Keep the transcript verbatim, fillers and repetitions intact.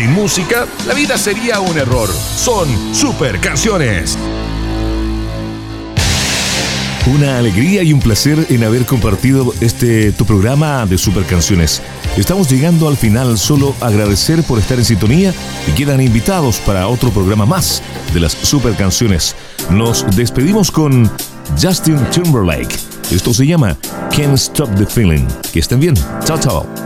Sin música, la vida sería un error. Son super canciones. Una alegría y un placer en haber compartido este tu programa de Super Canciones. Estamos llegando al final, solo agradecer por estar en sintonía y quedan invitados para otro programa más de las Super Canciones. Nos despedimos con Justin Timberlake. Esto se llama Can't Stop the Feeling. Que estén bien. Chao, chao.